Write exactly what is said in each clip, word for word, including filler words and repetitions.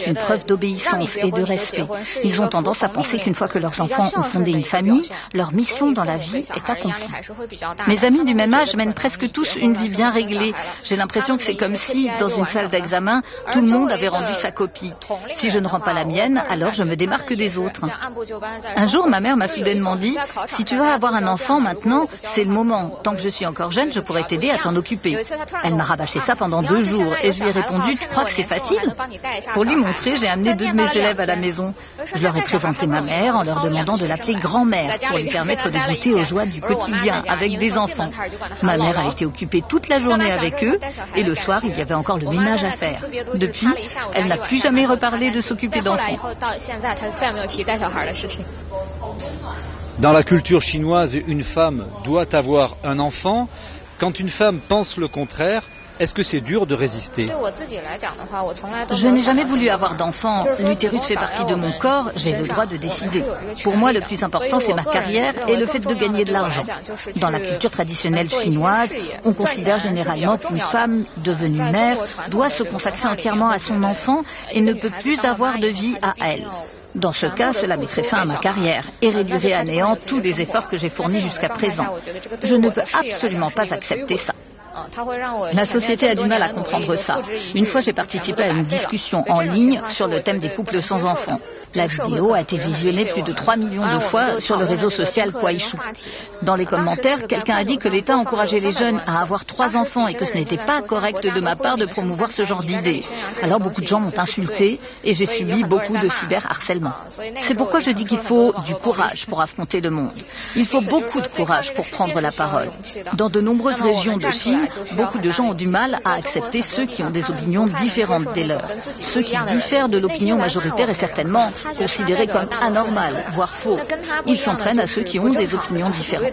une preuve d'obéissance et de respect. Ils ont tendance à penser qu'une fois que leurs enfants ont fondé une famille, leur mission dans la vie est accomplie. Mes amis du même âge mènent presque tous une vie bien réglée. J'ai l'impression que c'est comme si, dans une salle d'examen, tout le monde avait rendu sa copie. Si je ne rends pas la mienne, alors je me démarque des autres. Un jour, ma mère m'a soudainement dit « Si tu vas avoir un enfant maintenant, c'est le moment. Tant que je suis encore jeune, je pourrais t'aider à t'en occuper. » Elle m'a rabâché ça pendant deux jours et je lui ai répondu « Tu crois que c'est facile ?» Pour lui montrer, j'ai amené deux de mes élèves à la maison. Je leur ai présenté ma mère en leur demandant de l'appeler grand-mère pour lui permettre de goûter aux joies du quotidien avec des enfants. Ma mère a été occupée toute la journée avec eux et le soir, il y avait encore le ménage à faire. Depuis, elle n'a plus jamais reparlé de s'occuper d'enfants. Dans la culture chinoise, une femme doit avoir un enfant. Quand une femme pense le contraire, est-ce que c'est dur de résister? Je n'ai jamais voulu avoir d'enfant. L'utérus fait partie de mon corps, j'ai le droit de décider. Pour moi, le plus important, c'est ma carrière et le fait de gagner de l'argent. Dans la culture traditionnelle chinoise, on considère généralement qu'une femme devenue mère doit se consacrer entièrement à son enfant et ne peut plus avoir de vie à elle. Dans ce cas, cela mettrait fin à ma carrière et réduirait à néant tous les efforts que j'ai fournis jusqu'à présent. Je ne peux absolument pas accepter ça. La société a du mal à comprendre ça. Une fois, j'ai participé à une discussion en ligne sur le thème des couples sans enfants. La vidéo a été visionnée plus de trois millions de fois sur le réseau social Kuaishou. Dans les commentaires, quelqu'un a dit que l'État encourageait les jeunes à avoir trois enfants et que ce n'était pas correct de ma part de promouvoir ce genre d'idée. Alors beaucoup de gens m'ont insulté et j'ai subi beaucoup de cyberharcèlement. C'est pourquoi je dis qu'il faut du courage pour affronter le monde. Il faut beaucoup de courage pour prendre la parole. Dans de nombreuses régions de Chine, beaucoup de gens ont du mal à accepter ceux qui ont des opinions différentes des leurs. Ceux qui diffèrent de l'opinion majoritaire est certainement considéré comme anormal, voire faux. Ils s'en prennent à ceux qui ont des opinions différentes.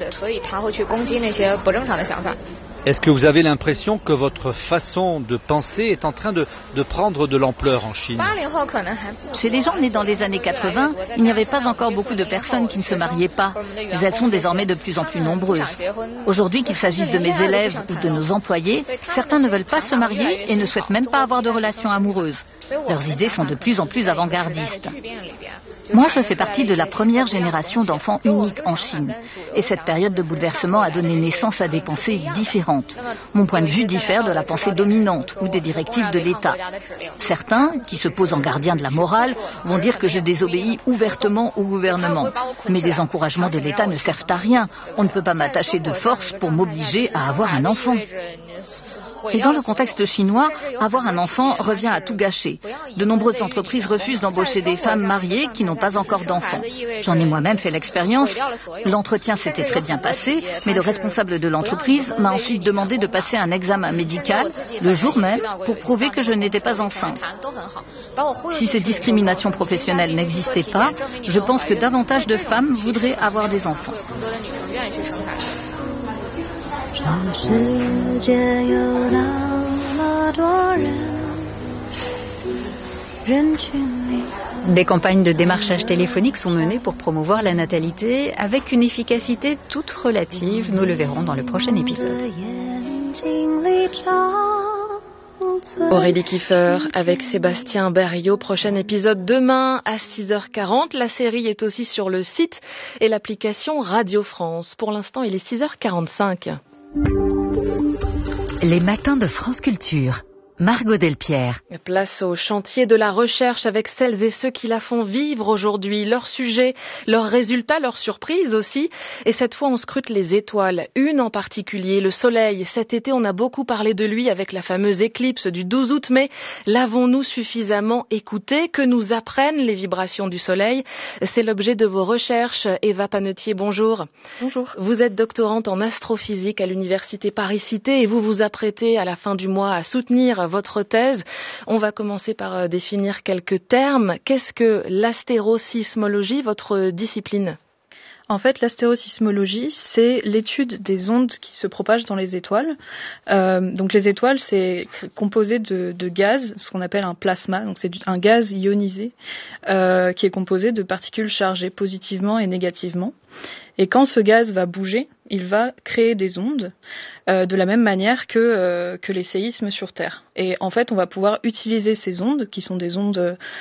Est-ce que vous avez l'impression que votre façon de penser est en train de, de prendre de l'ampleur en Chine? Chez les gens nés dans les années quatre-vingts, il n'y avait pas encore beaucoup de personnes qui ne se mariaient pas, mais elles sont désormais de plus en plus nombreuses. Aujourd'hui, qu'il s'agisse de mes élèves ou de nos employés, certains ne veulent pas se marier et ne souhaitent même pas avoir de relations amoureuses. Leurs idées sont de plus en plus avant-gardistes. Moi, je fais partie de la première génération d'enfants uniques en Chine. Et cette période de bouleversement a donné naissance à des pensées différentes. Mon point de vue diffère de la pensée dominante ou des directives de l'État. Certains, qui se posent en gardiens de la morale, vont dire que je désobéis ouvertement au gouvernement. Mais des encouragements de l'État ne servent à rien. On ne peut pas m'attacher de force pour m'obliger à avoir un enfant. Et dans le contexte chinois, avoir un enfant revient à tout gâcher. De nombreuses entreprises refusent d'embaucher des femmes mariées qui n'ont pas encore d'enfants. J'en ai moi-même fait l'expérience. L'entretien s'était très bien passé, mais le responsable de l'entreprise m'a ensuite demandé de passer un examen médical le jour même pour prouver que je n'étais pas enceinte. Si ces discriminations professionnelles n'existaient pas, je pense que davantage de femmes voudraient avoir des enfants. Des campagnes de démarchage téléphonique sont menées pour promouvoir la natalité avec une efficacité toute relative. Nous le verrons dans le prochain épisode. Aurélie Kiefer avec Sébastien Berriot. Prochain épisode demain à six heures quarante. La série est aussi sur le site et l'application Radio France. Pour l'instant, il est six heures quarante-cinq. Les matins de France Culture. Margot Delpierre. Place au chantier de la recherche avec celles et ceux qui la font vivre aujourd'hui, leurs sujets, leurs résultats, leurs surprises aussi. Et cette fois, on scrute les étoiles. Une en particulier, le soleil. Cet été, on a beaucoup parlé de lui avec la fameuse éclipse du douze août, mais l'avons-nous suffisamment écouté? Que nous apprennent les vibrations du soleil? C'est l'objet de vos recherches. Eva Panetier, bonjour. Bonjour. Vous êtes doctorante en astrophysique à l'université Paris-Cité et vous vous apprêtez à la fin du mois à soutenir votre thèse. On va commencer par définir quelques termes. Qu'est-ce que l'astérosismologie, votre discipline ? En fait, l'astérosismologie, c'est l'étude des ondes qui se propagent dans les étoiles. Euh, donc les étoiles, c'est composé de, de gaz, ce qu'on appelle un plasma. Donc c'est un gaz ionisé euh, qui est composé de particules chargées positivement et négativement. Et quand ce gaz va bouger, il va créer des ondes euh, de la même manière que, euh, que les séismes sur Terre. Et en fait, on va pouvoir utiliser ces ondes, qui sont des ondes